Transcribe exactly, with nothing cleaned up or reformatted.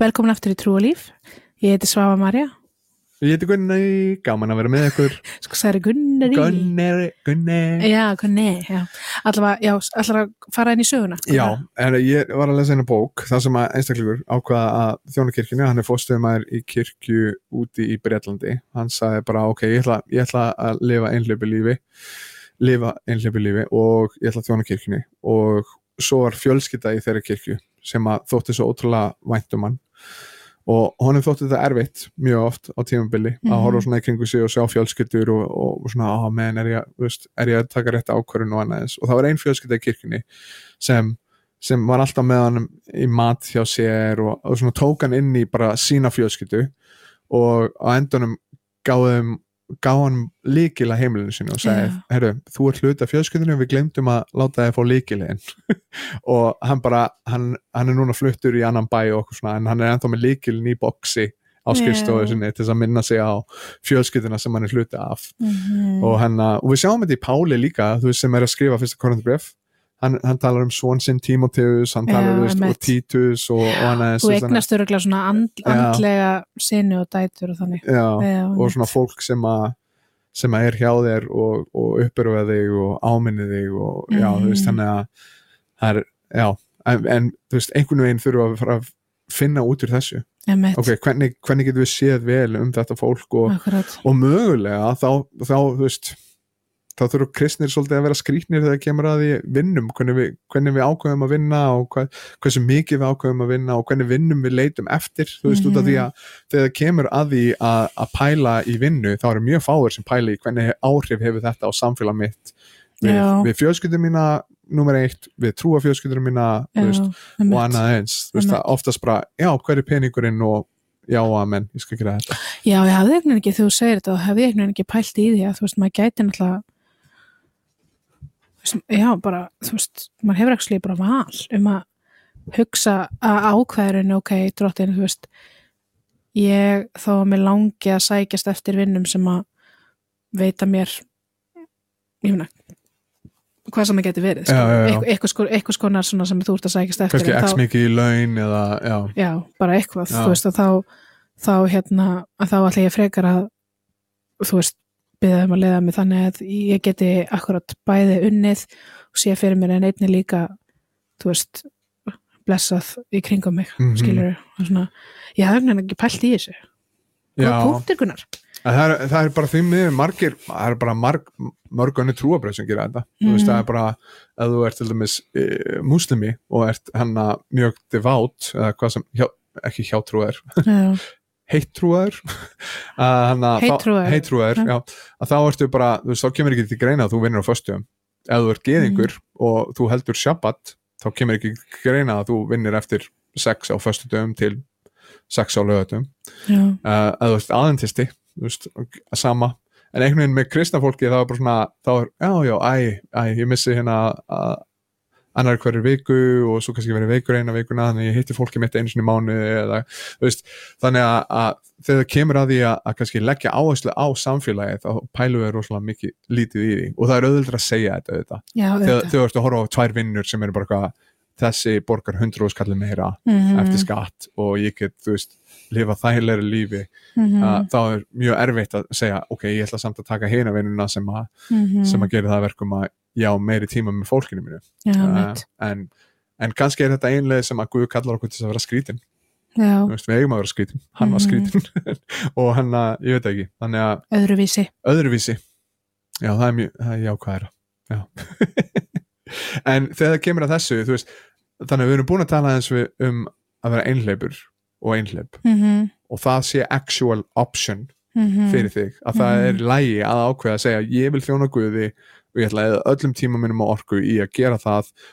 velkomin aftur í Trú og líf. Ég heiti Svava María. Ég heiti Gunni, gaman að vera með ykkur. Sko sagði Gunnari. Gunnari, Gunni. Já, Gunni, já. Allavega, já, allavega að fara inn í söguna. Já, en ég var að lesa eina bók, það sem að einstaklingur ákvaða að þjóna kirkjunni, hann er fórstöðumaður í kirkju úti í Bretlandi. Hann sagði bara, ok, ég ætla, ég ætla að lifa einhleypu lífi, lifa einhleypu lífi og ég ætla að þjóna kirkjunni. Og svo var fjölskylda í þeirri kirkju sem að þótti svo ótrúlega vænt um hann. Og honum þótti þetta erfitt mjög oft á tímabili mm-hmm. að horfa svona í kringu sig og sjá fjölskyldur og, og, og svona, á menn, er ég, veist, er ég að taka rétt ákvörðun og annað eins. Og það var ein fjölskylda í kirkjunni sem, sem var alltaf með hann í mat hjá sér og, og svona tók hann inn í bara sína fjölskyldu og á endunum gáðum gá hann lykil að heimilinu sinu og sagði, yeah. herru, þú ert hluti af fjölskyldunni og við glemdum að láta þið fá lykilinn og hann bara, hann, hann er núna fluttur í annan bæ og okkur svona, en hann er ennþá með lykilinn í boxi á skrifstofu sinni til þess að minna sig á fjölskylduna sem hann er hluti af mm-hmm. og, hann, og við sjáum þetta í Páli líka, þú veist sem er að skrifa fyrsta Korintharbréf. Hann, hann talar um svon sinn Tímóteus, hann talar um Títus og, og hann er... Þú eignast öruglega svona and, andlega sinni og dætur og þannig. Já, já og svona fólk sem að sem að er hjá þér og, og uppörfa þig og áminni þig og mm. já, þú veist, þannig að það er, já, en, en þú veist, einhvern veginn þurfa að fara að finna út úr þessu. Emmeit. Ok, hvernig, hvernig getum við séð vel um þetta fólk og, og mögulega þá, þá, þú veist, þá þurfa kristnir svolítið að vera skrýtnir þegar það kemur að því vinnum, hvernig við, hvernig við ákveðum að vinna og hvað, hversu mikið við ákveðum að vinna og hvernig vinnum við leitum eftir, þú veist, mm-hmm. út af því að þegar það kemur að því að, að pæla í vinnu, þá eru mjög fáir sem pæla í hvernig áhrif hefur þetta á samfélag mitt við, við fjölskyldur mína númer eitt, við trúa fjölskyldur mína já, veist, og annað eins, þú veist, það oftast bara, já, hver er peningurinn og já, amen, ég skal gera þetta. Já, ég hafði einhvern veginn ekki, þegar þú segir þetta, þá hafði einhvern veginn ekki pælt í því að, þú veist, maður gæti náttúrulega já, bara, þú veist, maður hefur ekki bara val um að hugsa að ákveðurinn, ok, drottin, þú veist, ég þó að mér langi að sækjast eftir vinnum sem að veita mér, ég finna, hvað sem það geti verið, sko, eitthvað, eitthvað, sko, eitthvað skonar svona sem þú ert að sækjast eftir. Kannski x mikið í laun eða, já. Já, bara eitthvað, já. Þú veist, og þá, þá, hérna, að þá ætla ég frekar að, þú veist, biðja um að leiða mig þannig að ég geti akkurat bæði unnið og sé fyrir mér en einnig líka þú veist, blessað í kringum mig, mm-hmm. skilur og svona, ég hef ekki pælt í þessu hvað punktir Gunnar? Það er, það er bara því miður margir það er bara marg, mörg önni trúabröð sem gera þetta, mm. þú veist, það er bara ef þú ert til dæmis e, múslimi og ert hennar mjög devout eða hvað sem, hjá, ekki hjátrúar heittrúar heittrúar, heittrúar já. Að þá ertu bara, þú veist, þá kemur ekki til greina að þú vinnur á föstum, ef þú ert gyðingur mm. og þú heldur shabbat þá kemur ekki til greina að þú vinnir eftir sex á föstudöfum til sex á laugadöfum uh, ef þú ert aðventisti, þú veist, sama en einhvern veginn með kristna fólki þá er bara svona, þá er, já, já, æ, æ ég missi hérna að annar hverju viku og svo kannski verið veikur eina vikuna þannig ég hitti fólki mitt einu sinni mánuði eða, þú veist, þannig að, að þegar það kemur að því að, að kannski leggja áherslu á samfélagið þá pælum við rosalega mikið lítið í því og það er auðvitað að segja þetta, þetta. Já, þegar þú ert að horfa á tvær vinnur sem eru bara hvað þessi borgar hundrað skall meira mm-hmm. eftir skatt og ég get, þú veist, lifa þægilegri lífi mm-hmm. að, þá er mjög erfitt að segja ok, ég ætla samt að taka hina vinnuna sem að, mm-hmm. sem að gera það verkum að já, meiri tíma með fólkinu mínu já, uh, en, en kannski er þetta einlega sem að Guð kallar okkur til að vera skrítin veist, við eigum að vera skrítin hann mm. var skrítin og hann að, ég veit ekki þannig að öðruvísi, öðruvísi. Já, það er mjög, það er jákvæðara en þegar það kemur að þessu þú veist, þannig að við erum búin að tala eins við um að vera einhleipur og einhleip mm-hmm. og það sé actual option mm-hmm. fyrir þig, að það mm-hmm. er lægi að ákveða að segja, ég vil þjóna Guði og ég ætla að eða öllum tíma mínum á orku í að gera það